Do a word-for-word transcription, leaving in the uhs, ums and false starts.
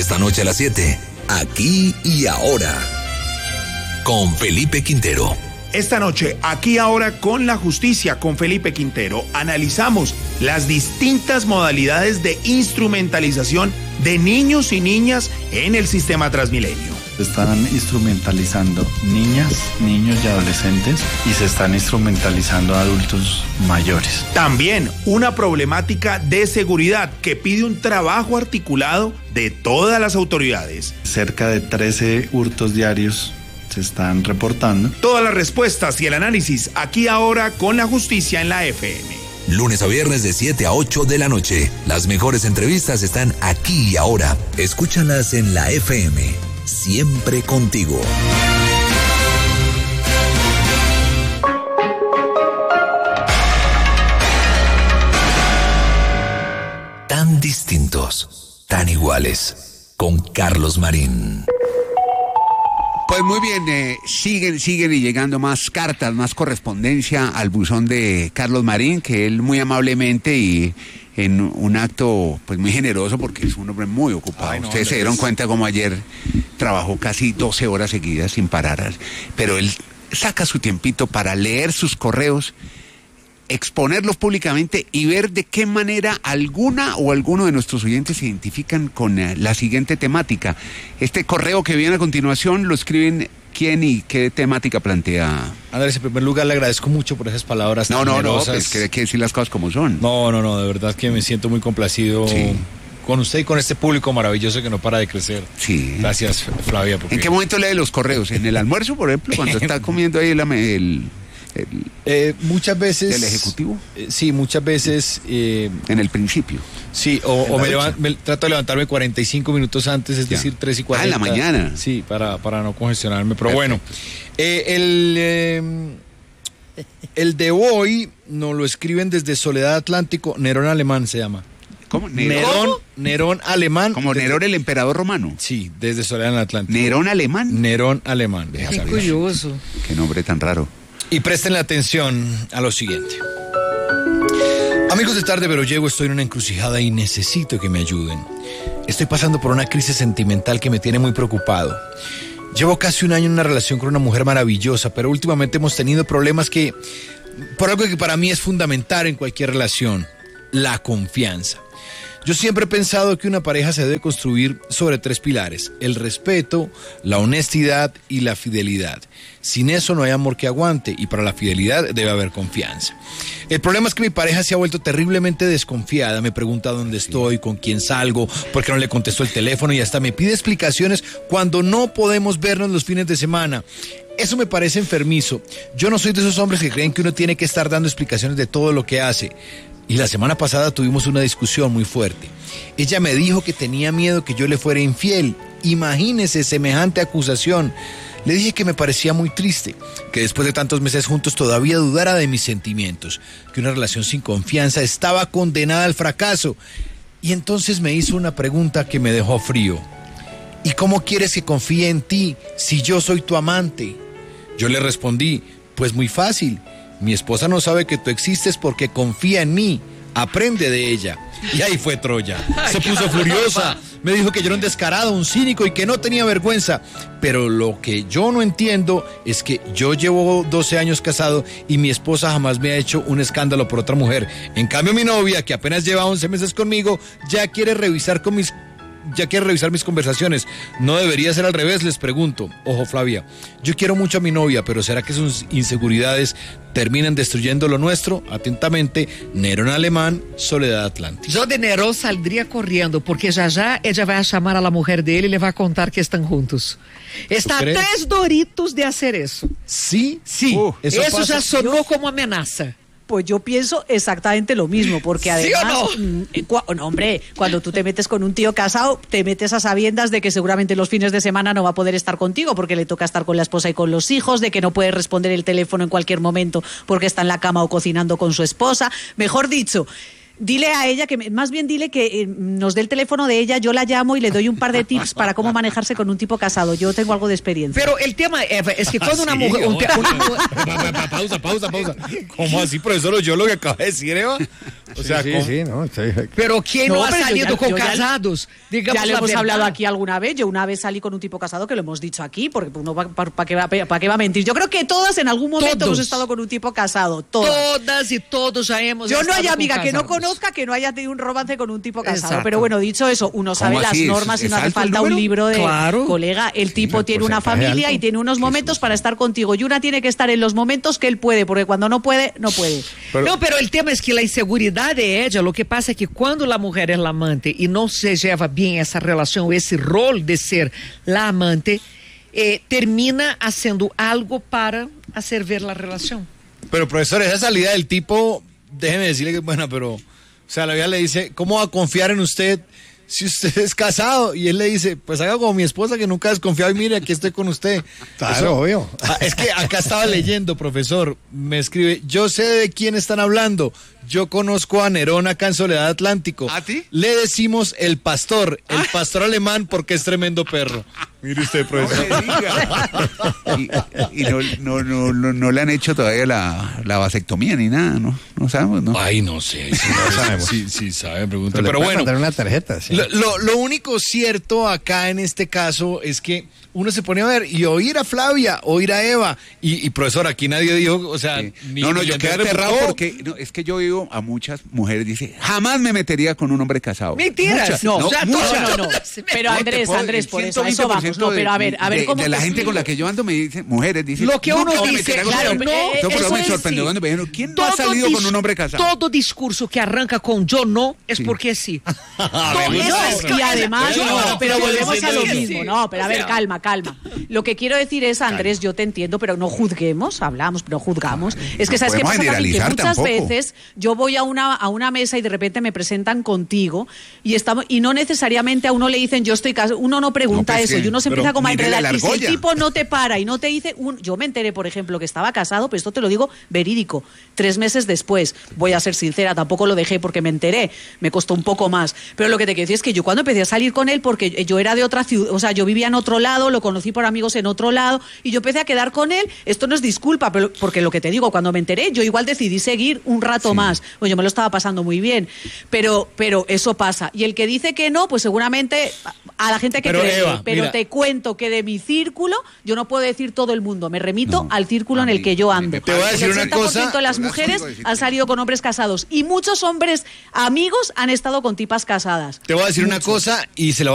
Esta noche a las siete, Aquí y Ahora, con Felipe Quintero. Esta noche, Aquí Ahora con la Justicia, con Felipe Quintero, analizamos las distintas modalidades de instrumentalización de niños y niñas en el sistema Transmilenio. Se están instrumentalizando niñas, niños y adolescentes y se están instrumentalizando adultos mayores. También una problemática de seguridad que pide un trabajo articulado de todas las autoridades. Cerca de trece hurtos diarios se están reportando. Todas las respuestas y el análisis Aquí Ahora con la Justicia en la F M. Lunes a viernes de siete a ocho de la noche. Las mejores entrevistas están Aquí y Ahora. Escúchalas en la F M. Siempre contigo. Tan distintos, tan iguales. Con Carlos Marín. Pues muy bien, eh, siguen, siguen y llegando más cartas, más correspondencia al buzón de Carlos Marín, que él muy amablemente y en un acto pues muy generoso, porque es un hombre muy ocupado. Ay, no, Ustedes se dieron cuenta como ayer trabajó casi doce horas seguidas sin parar, pero él saca su tiempito para leer sus correos, exponerlos públicamente y ver de qué manera alguna o alguno de nuestros oyentes se identifican con uh, la siguiente temática. Este correo que viene a continuación lo escriben quién y qué temática plantea. Andrés, en primer lugar le agradezco mucho por esas palabras no, tan no, generosas. No, pues que hay que decir las cosas como son. No, no, no, de verdad que me siento muy complacido sí. con usted y con este público maravilloso que no para de crecer. Sí. Gracias, Flavia. Porque... ¿En qué momento lee los correos? ¿En el almuerzo, por ejemplo, cuando está comiendo ahí el... el... El, eh, muchas veces... ¿El ejecutivo? Eh, sí, muchas veces... Eh, en el principio. Sí, o, o me, levan, me trato de levantarme cuarenta y cinco minutos antes, es ya. decir, tres y cuarenta. Ah, en la mañana. Sí, para, para no congestionarme. Pero bueno, eh, el, eh, el de hoy nos lo escriben desde Soledad Atlántico, Nerón Alemán se llama. ¿Cómo? ¿Nerón? Nerón, Nerón Alemán. ¿Como desde, Nerón el emperador romano? Sí, desde Soledad Atlántico. ¿Nerón Alemán? Nerón Alemán. Qué curioso. Qué nombre tan raro. Y presten atención a lo siguiente. Amigos de Tarde Pero Llego, estoy en una encrucijada y necesito que me ayuden. Estoy pasando por una crisis sentimental que me tiene muy preocupado. Llevo casi un año en una relación con una mujer maravillosa, pero últimamente hemos tenido problemas que, por algo que para mí es fundamental en cualquier relación, la confianza. Yo siempre he pensado que una pareja se debe construir sobre tres pilares: el respeto, la honestidad y la fidelidad. Sin eso no hay amor que aguante, y para la fidelidad debe haber confianza. El problema es que mi pareja se ha vuelto terriblemente desconfiada. Me pregunta dónde estoy, con quién salgo, por qué no le contesto el teléfono y hasta me pide explicaciones cuando no podemos vernos los fines de semana. Eso me parece enfermizo. Yo no soy de esos hombres que creen que uno tiene que estar dando explicaciones de todo lo que hace. Y la semana pasada tuvimos una discusión muy fuerte. Ella me dijo que tenía miedo que yo le fuera infiel. Imagínese semejante acusación. Le dije que me parecía muy triste, que después de tantos meses juntos todavía dudara de mis sentimientos, que una relación sin confianza estaba condenada al fracaso. Y entonces me hizo una pregunta que me dejó frío. ¿Y cómo quieres que confíe en ti si yo soy tu amante? Yo le respondí, pues muy fácil. Mi esposa no sabe que tú existes porque confía en mí. Aprende de ella. Y ahí fue Troya. Se puso furiosa. Me dijo que yo era un descarado, un cínico y que no tenía vergüenza. Pero lo que yo no entiendo es que yo llevo doce años casado y mi esposa jamás me ha hecho un escándalo por otra mujer. En cambio, mi novia, que apenas lleva once meses conmigo, ya quiere revisar con mis... ya quiere revisar mis conversaciones. ¿No debería ser al revés? Les pregunto. Ojo, Flavia, yo quiero mucho a mi novia, pero ¿será que sus inseguridades terminan destruyendo lo nuestro? Atentamente, Nerón Alemán, Soledad Atlántica. Yo de Nerón saldría corriendo, porque ya ya ella va a llamar a la mujer de él y le va a contar que están juntos. Está a tres doritos de hacer eso. ¿Sí? Sí. Uh, eso eso ya sonó como amenaza. Pues yo pienso exactamente lo mismo, porque además, ¿sí o no? Mm, cu- no, hombre, cuando tú te metes con un tío casado, te metes a sabiendas de que seguramente los fines de semana no va a poder estar contigo porque le toca estar con la esposa y con los hijos, de que no puede responder el teléfono en cualquier momento porque está en la cama o cocinando con su esposa. Mejor dicho, dile a ella que, más bien dile que eh, nos dé el teléfono de ella, yo la llamo y le doy un par de tips para cómo manejarse con un tipo casado. Yo tengo algo de experiencia. Pero el tema es que cuando una mujer... Un, una... pausa, pausa, pausa. ¿Cómo así, profesor? Yo lo que acabo de decir, Eva. O sea, sí, con... sí, no, estoy... Pero ¿quién no, No, ha pero yo salido ya- con yo ya- casados? Digamos Ya lo la hemos verdad. hablado aquí alguna vez. Yo una vez salí con un tipo casado, que lo hemos dicho aquí, porque uno va, ¿para pa qué, va, pa qué va a mentir? Yo creo que todas en algún momento Todos. hemos estado con un tipo casado. Todas. Todas y todos ya hemos Yo no estado hay con amiga que no casados. conozca que no haya tenido un romance con un tipo casado. Exacto. Pero bueno, dicho eso, uno sabe las así? normas ¿Es- y no es hace alto el falta un número? libro de Claro. colega. El tipo el tiene una porcentaje familia alto. y tiene unos momentos para estar contigo. Y una tiene que estar en los momentos que él puede, porque cuando no puede, no puede. Pero- No, pero el tema es que la inseguridad de ella, lo que pasa es que cuando la mujer es la amante y no se lleva bien esa relación, ese rol de ser la amante, eh, termina haciendo algo para hacer ver la relación. Pero profesor, esa salida del tipo, déjeme decirle que es buena, pero, o sea, la vida le dice, ¿cómo va a confiar en usted si usted es casado? Y él le dice, pues haga como mi esposa que nunca ha desconfiado y mire, aquí estoy con usted. Claro, Eso- obvio. Ah, es que acá estaba leyendo, profesor, me escribe, yo sé de quién están hablando, yo conozco a Nerón acá en Soledad Atlántico. ¿A ti? Le decimos el pastor, el pastor alemán porque es tremendo perro. Mire usted, profesor. No me diga. Y, y no, no, no, no, no le han hecho todavía la, la vasectomía ni nada, ¿no? No sabemos, ¿no? Ay, no sé, si no sabemos. Sí, sí, sabe, pregunta. le Pero pueden bueno, mandar una tarjeta, sí. Lo, lo, lo único cierto acá en este caso es que uno se pone a ver y oír a Flavia, oír a Eva, y, y profesor, aquí nadie dijo, o sea, Sí. ni no, no, ni yo Andrés quedé aterrado refutó. porque no, es que yo oigo a muchas mujeres, dice, jamás me metería con un hombre casado. Mentiras. Muchas, No, O sea, muchas. todas- no, no, no. todas se Pero No, te Andrés, puedo- Andrés, el por eso, a eso vamos. 120% No, pero a ver, a ver, de, ¿cómo de la te gente con la que yo ando me dice, mujeres, dicen, Lo que nunca uno me dice, metería con claro, un hombre. no, Entonces, por eso eso me es, sorprendió sí. cuando me dijeron, ¿quién no ha salido dis- con un hombre casado? todo discurso que arranca con yo no es Sí. porque sí. ver, Todo no, eso es Y además, No, no, no, pero no, volvemos no, a lo no, mismo. sí. No, pero a O ver, sea- calma, calma. Lo que quiero decir es, Andrés, yo te entiendo, pero no juzguemos, hablamos, pero juzgamos. Es que, no ¿sabes qué podemos pasa? Casi? Que generalizar muchas tampoco. veces yo voy a una, a una mesa y de repente me presentan contigo y estamos y no necesariamente a uno le dicen yo estoy casado. Uno no pregunta No, pues eso que- y uno se pero empieza como a mírele la enredar. Y si el argolla. tipo no te para y no te dice, un, yo me enteré, por ejemplo, que estaba casado, pero esto te lo digo verídico, tres meses después. Voy a ser sincera, tampoco lo dejé porque me enteré, me costó un poco más. Pero lo que te quiero decir es que yo cuando empecé a salir con él, porque yo era de otra ciudad, o sea, yo vivía en otro lado, lo conocí por amigos en otro lado, y yo empecé a quedar con él, esto no es disculpa, pero porque lo que te digo, cuando me enteré, yo igual decidí seguir un rato más, pues yo me lo estaba pasando muy bien, pero, pero eso pasa. Y el que dice que no, pues seguramente a la gente que Pero, cree, Eva, pero mira. te cuento que de mi círculo, yo no puedo decir todo el mundo, me remito No, al círculo a en el mí- que yo a mí ando. me Te voy a decir el una ochenta por ciento cosa, de las por eso mujeres digo decirte. han salido con hombres casados y muchos hombres amigos han estado con tipas casadas. Te voy a decir una Muchos. cosa y se la